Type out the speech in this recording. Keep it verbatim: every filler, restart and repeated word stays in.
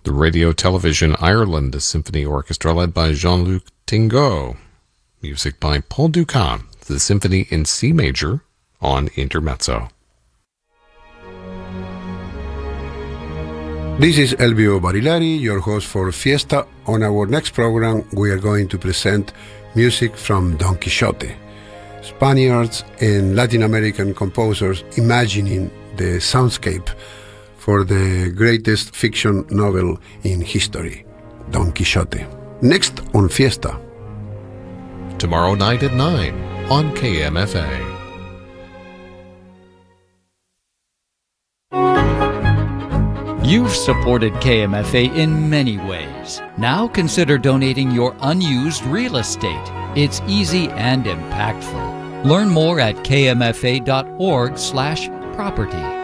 The Radio Television Ireland Symphony Orchestra led by Jean-Luc Tingot. Music by Paul Dukas, the Symphony in C major on Intermezzo. This is Elvio Barilari, your host for Fiesta. On our next program, we are going to present music from Don Quixote. Spaniards and Latin American composers imagining the soundscape for the greatest fiction novel in history, Don Quixote. Next on Fiesta. Tomorrow night at nine on K M F A. You've supported K M F A in many ways. Now consider donating your unused real estate. It's easy and impactful. Learn more at k m f a dot org slash property.